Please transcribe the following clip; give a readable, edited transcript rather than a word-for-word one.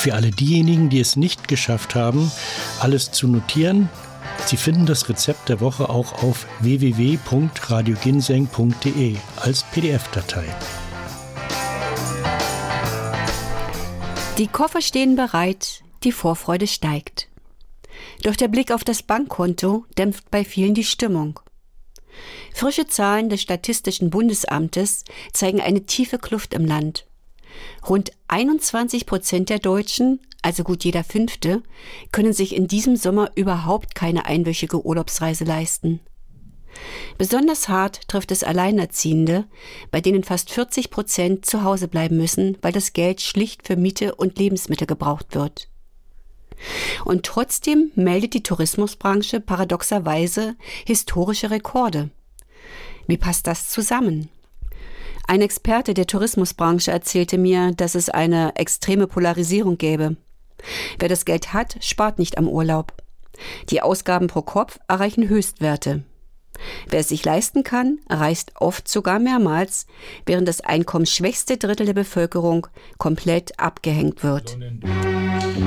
Für alle diejenigen, die es nicht geschafft haben, alles zu notieren, Sie finden das Rezept der Woche auch auf www.radioginseng.de als PDF-Datei. Die Koffer stehen bereit, die Vorfreude steigt. Doch der Blick auf das Bankkonto dämpft bei vielen die Stimmung. Frische Zahlen des Statistischen Bundesamtes zeigen eine tiefe Kluft im Land. Rund 21% der Deutschen, also gut jeder Fünfte, können sich in diesem Sommer überhaupt keine einwöchige Urlaubsreise leisten. Besonders hart trifft es Alleinerziehende, bei denen fast 40% zu Hause bleiben müssen, weil das Geld schlicht für Miete und Lebensmittel gebraucht wird. Und trotzdem meldet die Tourismusbranche paradoxerweise historische Rekorde. Wie passt das zusammen? Ein Experte der Tourismusbranche erzählte mir, dass es eine extreme Polarisierung gäbe. Wer das Geld hat, spart nicht am Urlaub. Die Ausgaben pro Kopf erreichen Höchstwerte. Wer es sich leisten kann, reist oft sogar mehrmals, während das einkommensschwächste Drittel der Bevölkerung komplett abgehängt wird.